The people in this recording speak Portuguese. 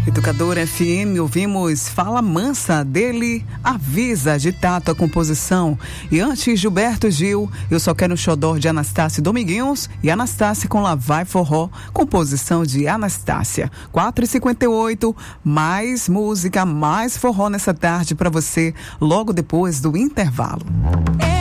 Educadora FM, ouvimos Fala Mansa, dele Avisa, de Tato a composição. E antes, Gilberto Gil, Eu Só Quero um Xodó, de Anastácia Dominguinhos, e Anastácia com Lá Vai Forró, composição de Anastácia. 4h58, mais música, mais forró nessa tarde para você, logo depois do intervalo.